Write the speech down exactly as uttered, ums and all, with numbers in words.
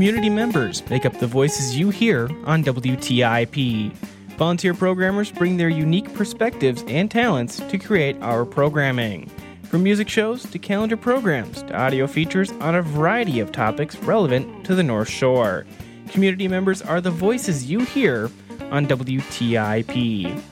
Community members make up the voices you hear on W T I P. Volunteer programmers bring their unique perspectives and talents to create our programming. From music shows to calendar programs to audio features on a variety of topics relevant to the North Shore. Community members are the voices you hear on W T I P.